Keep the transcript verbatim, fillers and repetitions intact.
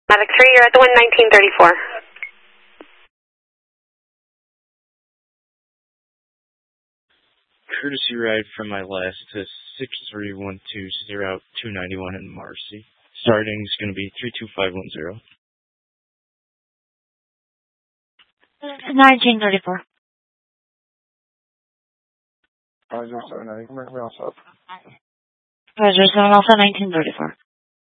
Mavic three, you're at the one nineteen thirty-four. Courtesy ride from my last to six three one two zero two ninety-one in Marcy. Starting is going to be three two five one zero. nineteen thirty-four. Roger seven ninety, come here, come here, also. Roger seven, also nineteen thirty-four.